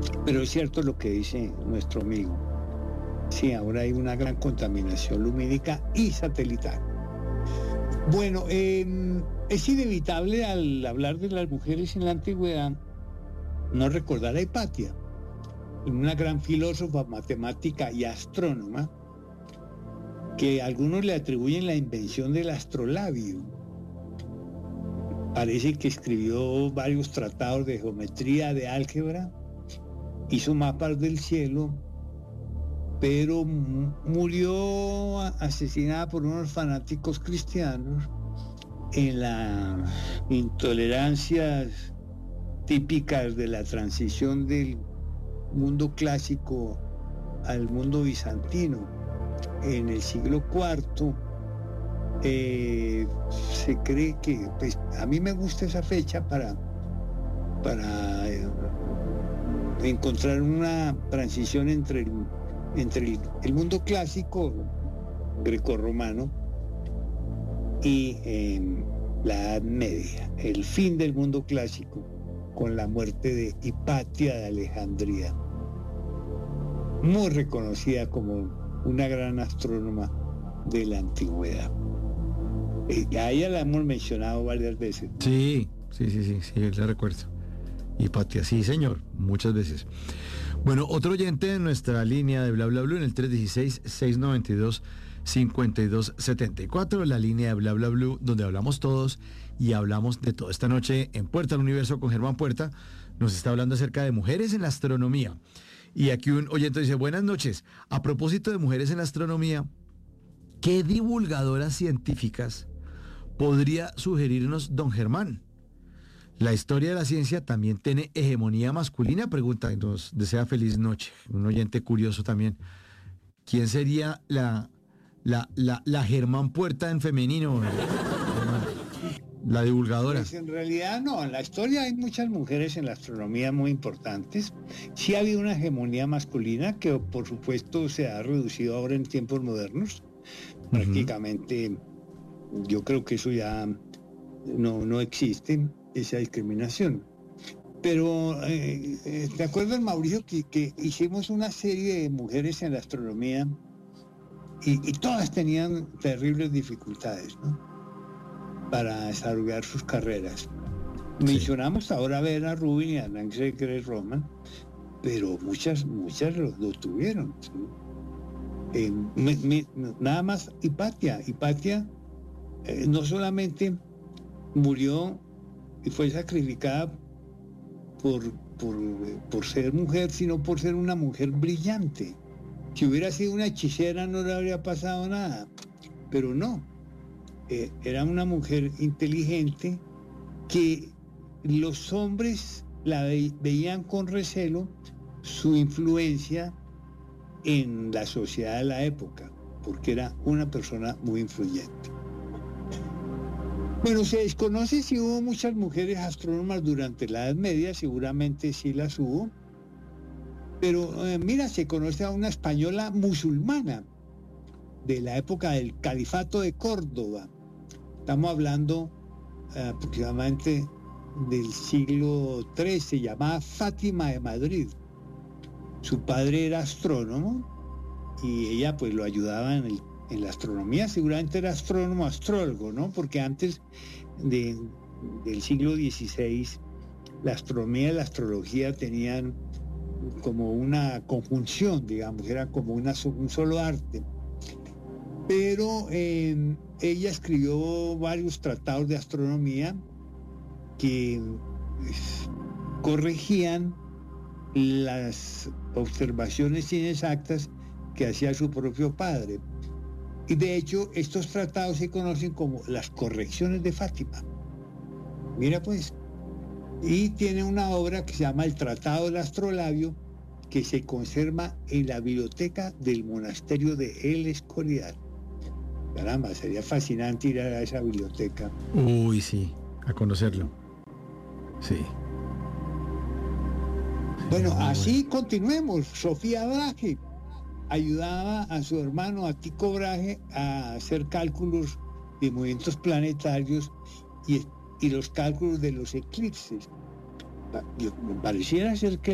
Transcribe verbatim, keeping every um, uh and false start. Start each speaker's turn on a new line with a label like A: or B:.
A: Pero es cierto lo que dice nuestro amigo. Sí, ahora hay una gran contaminación lumínica y satelital. Bueno, eh, es inevitable al hablar de las mujeres en la antigüedad no recordar a Hipatia, una gran filósofa, matemática y astrónoma, que algunos le atribuyen la invención del astrolabio. Parece que escribió varios tratados de geometría, de álgebra, hizo mapas del cielo, pero murió asesinada por unos fanáticos cristianos en las intolerancias típicas de la transición del mundo clásico al mundo bizantino en el siglo cuarto. Eh, se cree que, pues, a mí me gusta esa fecha para, para eh, encontrar una transición entre el entre el, el mundo clásico grecorromano y eh, la Edad Media, el fin del mundo clásico con la muerte de Hipatia de Alejandría, muy reconocida como una gran astrónoma de la antigüedad. Eh, a ella la hemos mencionado varias veces.
B: Sí, sí, sí, sí, sí, la recuerdo. Hipatia, sí, señor, muchas veces. Bueno, otro oyente en nuestra línea de Bla Bla Blue en el tres uno seis, seis nueve dos, cinco dos siete cuatro, la línea de Bla Bla Blue, donde hablamos todos y hablamos de todo. Esta noche en Puerta al Universo con Germán Puerta nos está hablando acerca de mujeres en la astronomía. Y aquí un oyente dice, buenas noches, a propósito de mujeres en la astronomía, ¿qué divulgadoras científicas podría sugerirnos don Germán? ¿La historia de la ciencia también tiene hegemonía masculina? Pregunta y nos desea feliz noche. Un oyente curioso también. ¿Quién sería la, la, la, la Germán Puerta en femenino? La divulgadora.
A: Pues en realidad no, en la historia hay muchas mujeres en la astronomía muy importantes. Sí ha habido una hegemonía masculina que por supuesto se ha reducido ahora en tiempos modernos. Uh-huh. Prácticamente yo creo que eso ya no, no existe, esa discriminación. Pero, eh, eh, ¿te acuerdas, Mauricio, que, que hicimos una serie de mujeres en la astronomía y, y todas tenían terribles dificultades, ¿no?, para desarrollar sus carreras? Sí. Mencionamos ahora a Vera Rubin y a Nancy Grace Roman, pero muchas, muchas lo, lo tuvieron, ¿sí? Eh, me, me, nada más Hipatia. Hipatia eh, no solamente murió y fue sacrificada por, por, por ser mujer, sino por ser una mujer brillante. Si hubiera sido una hechicera no le habría pasado nada, pero no. Eh, era una mujer inteligente que los hombres la ve, veían con recelo su influencia en la sociedad de la época, porque era una persona muy influyente. Bueno, se desconoce si hubo muchas mujeres astrónomas durante la Edad Media, seguramente sí las hubo, pero eh, mira, se conoce a una española musulmana de la época del Califato de Córdoba. Estamos hablando eh, aproximadamente del siglo trece, se llamaba Fátima de Madrid. Su padre era astrónomo y ella pues lo ayudaba en, el, en la astronomía, seguramente era astrónomo, astrólogo, ¿no? Porque antes de, del siglo dieciséis la astronomía y la astrología tenían como una conjunción, digamos, era como una, un solo arte. Pero eh, ella escribió varios tratados de astronomía que pues, corregían las observaciones inexactas que hacía su propio padre. Y de hecho, estos tratados se conocen como las correcciones de Fátima. Mira pues, y tiene una obra que se llama El Tratado del Astrolabio, que se conserva en la biblioteca del monasterio de El Escorial. Caramba, sería fascinante ir a esa biblioteca.
B: Uy, sí, a conocerlo. Sí.
A: Bueno, así continuemos. Sofía Brahe ayudaba a su hermano, a Tycho Brahe, a hacer cálculos de movimientos planetarios y, y los cálculos de los eclipses. Me pareciera ser que